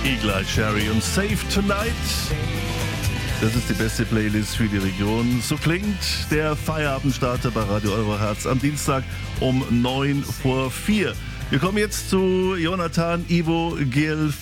Eagle-Eye Cherry und Save Tonight. Das ist die beste Playlist für die Region. So klingt der Feierabendstarter bei Radio Eurohertz am Dienstag um 3:09. Wir kommen jetzt zu Jonathan, Ivo, Gil,